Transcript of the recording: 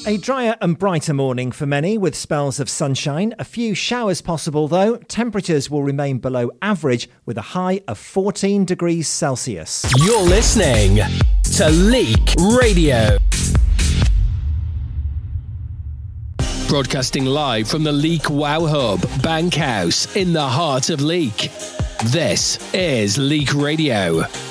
A drier and brighter morning for many with spells of sunshine. A few showers possible though. Temperatures will remain below average with a high of 14 degrees Celsius. You're listening to Leek Radio. Broadcasting live from the Leek Wow Hub, Bankhouse, in the heart of Leek. This is Leek Radio.